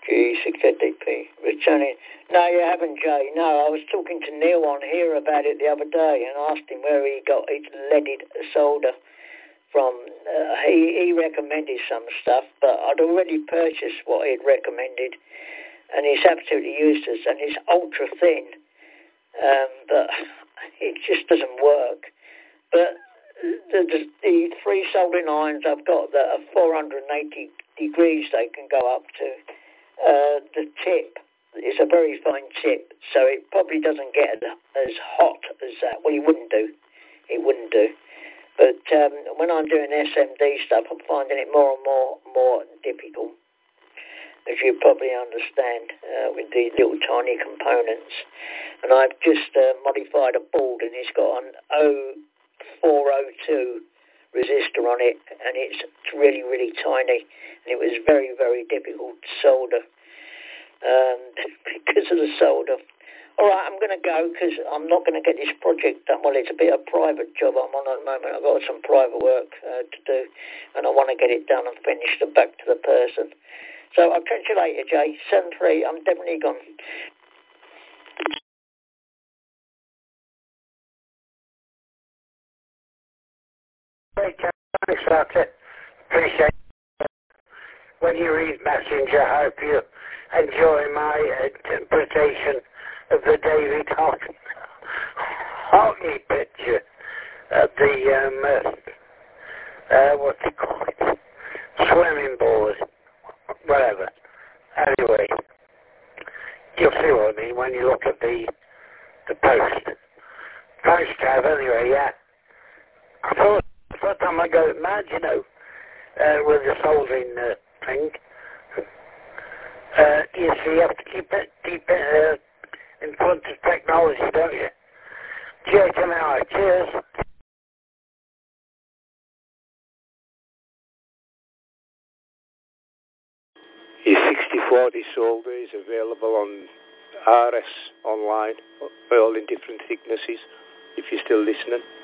G6DP. Returning. No, you haven't, Jay. No, I was talking to Neil on here about it the other day and asked him where he got his leaded solder from. He recommended some stuff, but I'd already purchased what he'd recommended, and it's absolutely useless, and it's ultra thin, but it just doesn't work. But the three soldering irons I've got that are 480 degrees they can go up to. The tip is a very fine tip, so it probably doesn't get as hot as that. Well, it wouldn't do. But when I'm doing SMD stuff, I'm finding it more and more difficult, as you probably understand, with these little tiny components. And I've just modified a board, and it's got an 0402 resistor on it, and it's really, really tiny. And it was very, very difficult to solder because of the solder. All right, I'm going to go because I'm not going to get this project done. Well, it's a bit of a private job I'm on at the moment. I've got some private work to do, and I want to get it done and finished and back to the person. So I'll catch you later, Jay. 7-3, I'm definitely gone. Thanks, Doctor. Appreciate it. When you read Messenger, I hope you enjoy my interpretation of the David Hockney picture of the, what's it called? Swimming board. Whatever. Anyway, you'll see what I mean when you look at the post. Thanks, Kev, anyway, yeah. I thought first time I got mad, you know, with the soldering thing. You see, you have to keep it in front of technology, don't you? Cheers to now. Cheers. His 6040 solder is available on RS online, all in different thicknesses, if you're still listening.